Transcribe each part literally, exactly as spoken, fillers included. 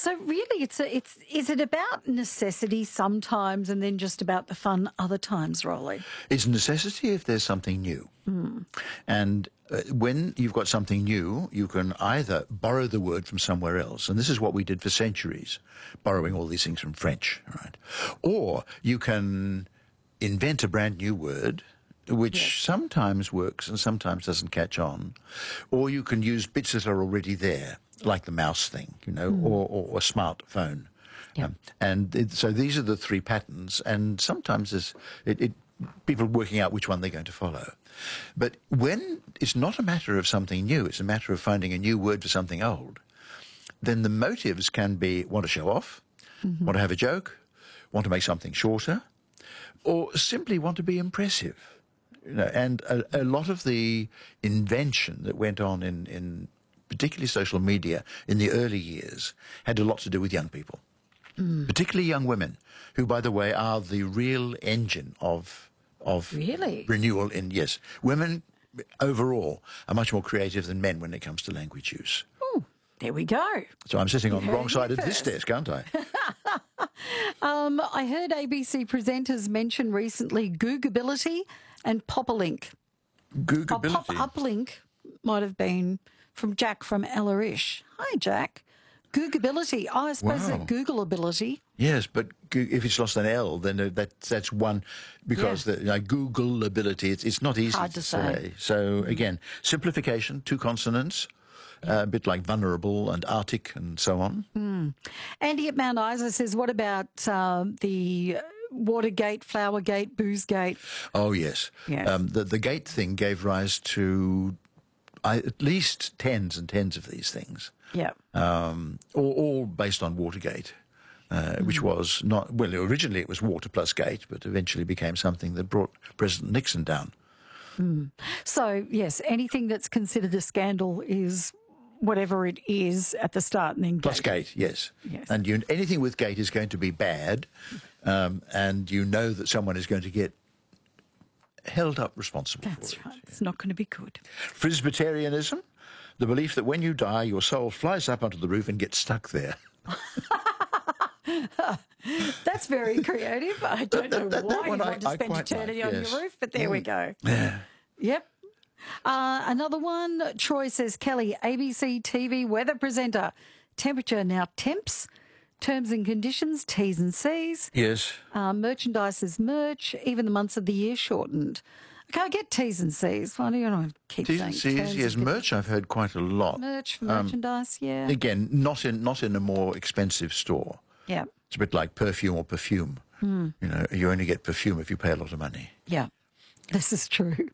So really, it's a, it's is it about necessity sometimes and then just about the fun other times, Rolly? It's necessity if there's something new. Mm. And uh, when you've got something new, you can either borrow the word from somewhere else, and this is what we did for centuries, borrowing all these things from French, right? Or you can invent a brand new word, which yes. sometimes works and sometimes doesn't catch on. Or you can use bits that are already there, like the mouse thing, you know, mm. or, or a smartphone. Yep. Um, and it, so these are the three patterns, and sometimes there's it, it, people working out which one they're going to follow. But when it's not a matter of something new, it's a matter of finding a new word for something old, then the motives can be want to show off, mm-hmm. want to have a joke, want to make something shorter, or simply want to be impressive. You know, and a, a lot of the invention that went on in, in particularly social media in the early years had a lot to do with young people, mm. particularly young women, who, by the way, are the real engine of of really? renewal in, yes, women overall are much more creative than men when it comes to language use. Oh, there we go. So I'm sitting You on the heard wrong it side here of this first. desk, aren't I? um, I heard A B C presenters mention recently Googability and Popperlink. Googability? Oh, Pop Uplink might have been from Jack from Ellerish. Hi, Jack. Googability. Oh, I suppose Wow. that Googleability. Yes, but go- if it's lost an L, then uh, that, that's one, because Yeah. the you know, Googleability, it's, it's not easy Hard to to say. say. So again, simplification, two consonants, uh, a bit like vulnerable and Arctic and so on. Mm. Andy at Mount Isa says, what about um, the Watergate, Flowergate, Boozegate? Oh, yes. Yes. Um, the, the gate thing gave rise to I, at least tens and tens of these things. Yeah. Um, all, all based on Watergate, uh, mm. which was not, well, originally it was Water plus Gate, but eventually became something that brought President Nixon down. Mm. So, yes, anything that's considered a scandal is whatever it is at the start and then Plus Gate. Gate, yes. Yes. And you, anything with Gate is going to be bad, um, and you know that someone is going to get held up responsible That's for it. right. It's not going to be good. Presbyterianism, the belief that when you die, your soul flies up onto the roof and gets stuck there. That's very creative. I don't know That- that- that why you one I- want to I spend quite eternity like, on yes. your roof, but there we go. Yeah. Yep. Uh, another one, Troy says, Kelly, A B C T V weather presenter. Temperature now temps. Terms and conditions, T's and C's. Yes. Uh, merchandise is merch. Even the months of the year shortened. Okay, I get T's and C's. Why do you not keep T's saying and C's, terms yes. and Merch I've heard quite a lot. Merch for Um, merchandise, yeah. Again, not in not in a more expensive store. Yeah. It's a bit like perfume or perfume. Mm. You know, you only get perfume if you pay a lot of money. Yeah. This is true.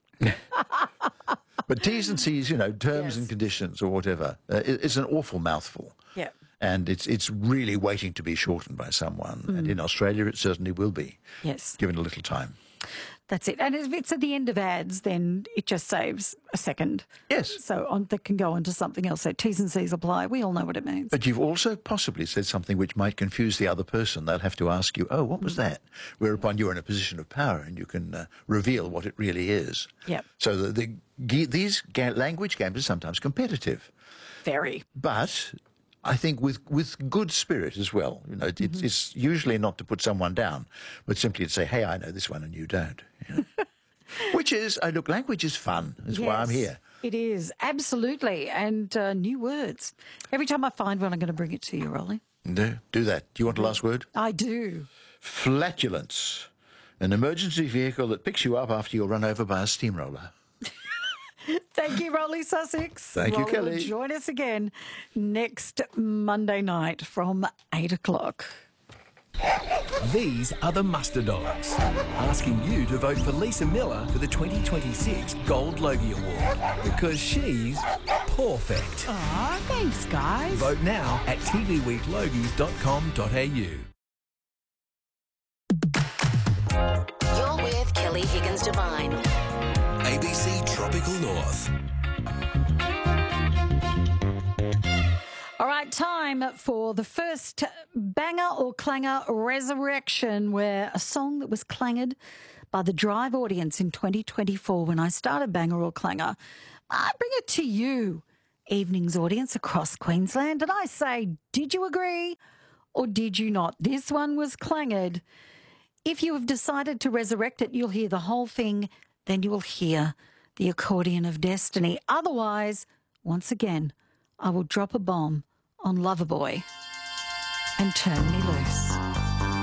But T's and C's, you know, terms Yes. and conditions or whatever, uh, it- it's an awful mouthful. Yeah. And it's it's really waiting to be shortened by someone. Mm. And in Australia, it certainly will be, Yes. given a little time. That's it. And if it's at the end of ads, then it just saves a second. Yes. So on, that can go on to something else. So T's and C's apply. We all know what it means. But you've also possibly said something which might confuse the other person. They'll have to ask you, oh, what was that? Whereupon you're in a position of power and you can uh, reveal what it really is. Yep. So the, the, ge- these ga- language games are sometimes competitive. Very. But I think with, with good spirit as well. You know, it, Mm-hmm. it's usually not to put someone down, but simply to say, hey, I know this one and you don't. You know? Which is, uh, look, language is fun. That's why I'm Yes, here. It is, absolutely. And uh, new words. Every time I find one, I'm going to bring it to you, Rolly. Do, do that. Do you want the last word? I do. Flatulence. An emergency vehicle that picks you up after you're run over by a steamroller. Thank you, Rolly Sussex. Thank you, Rolly Kelly. will join us again next Monday night from eight o'clock. These are the Muster Dogs, asking you to vote for Lisa Miller for the twenty twenty-six Gold Logie Award, because she's perfect. Aw, thanks, guys. Vote now at t v week logies dot com dot a u. You're with Kelly Higgins Devine. A B C Tropical North. All right, time for the first banger or clanger resurrection, where a song that was clanged by the Drive audience in twenty twenty-four when I started Banger or Clanger, I bring it to you evening's audience across Queensland. And I say, did you agree or did you not? This one was clanged. If you have decided to resurrect it, you'll hear the whole thing. Then you will hear the accordion of destiny. Otherwise, once again, I will drop a bomb on Loverboy and Turn Me Loose.